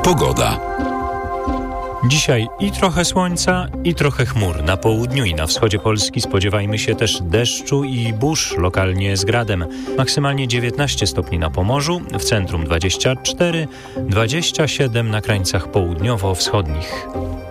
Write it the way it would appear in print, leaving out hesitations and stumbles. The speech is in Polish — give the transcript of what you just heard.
Pogoda. Dzisiaj i trochę słońca, i trochę chmur. Na południu i na wschodzie Polski spodziewajmy się też deszczu i burz, lokalnie z gradem. Maksymalnie 19 stopni na Pomorzu, w centrum 24, 27 na krańcach południowo-wschodnich.